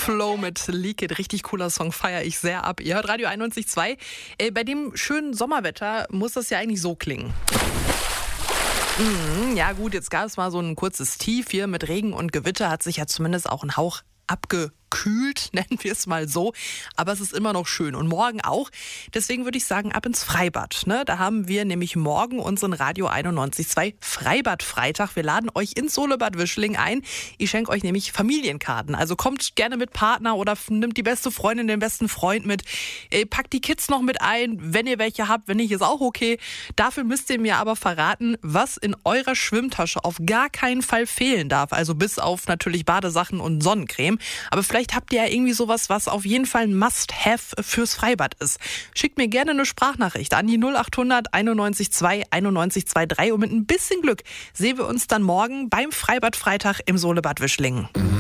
Flow mit Leak It, richtig cooler Song, feiere ich sehr ab. Ihr hört Radio 91.2. Bei dem schönen Sommerwetter muss das ja eigentlich so klingen. Ja gut, jetzt gab es mal so ein kurzes Tief hier mit Regen und Gewitter, hat sich ja zumindest auch ein Hauch abgekühlt, nennen wir es mal so. Aber es ist immer noch schön und morgen auch. Deswegen würde ich sagen, ab ins Freibad. Ne? Da haben wir nämlich morgen unseren Radio 91.2 Freibad-Freitag. Wir laden euch ins Solebad Wischling ein. Ich schenke euch nämlich Familienkarten. Also kommt gerne mit Partner oder nimmt die beste Freundin, den besten Freund mit. Packt die Kids noch mit ein, wenn ihr welche habt. Wenn nicht, ist auch okay. Dafür müsst ihr mir aber verraten, was in eurer Schwimmtasche auf gar keinen Fall fehlen darf. Also bis auf natürlich Badesachen und Sonnencreme. Aber vielleicht habt ihr ja irgendwie sowas, was auf jeden Fall ein Must-Have fürs Freibad ist. Schickt mir gerne eine Sprachnachricht an die 0800 91.2 91.23 und mit ein bisschen Glück sehen wir uns dann morgen beim Freibad Freitag im Solebad Wischlingen.